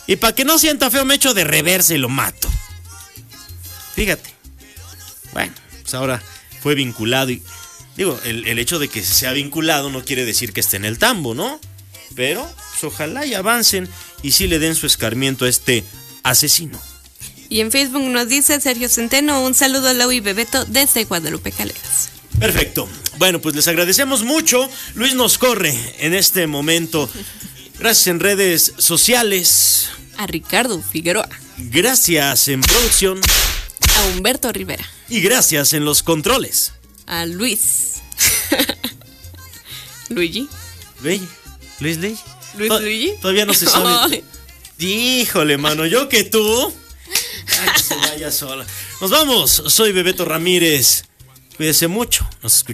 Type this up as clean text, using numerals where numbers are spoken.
Y para que no sienta feo, me echo de reversa y lo mato. Fíjate. Bueno, pues ahora fue vinculado y... Digo, el hecho de que sea vinculado no quiere decir que esté en el tambo, ¿no? Pero, pues ojalá y avancen y sí le den su escarmiento a este asesino. Y en Facebook nos dice Sergio Centeno, un saludo a Lau y Bebeto desde Guadalupe Caleras. Perfecto. Bueno, pues les agradecemos mucho. Luis nos corre en este momento. Gracias en redes sociales. A Ricardo Figueroa. Gracias en producción. A Humberto Rivera. Y gracias en los controles. A Luis. Luigi. Luigi. Luigi. Todavía no se sabe. Híjole, mano, yo que tú. Ay, que se vaya sola. Nos vamos. Soy Bebeto Ramírez. Cuídese mucho. Nos escuchamos.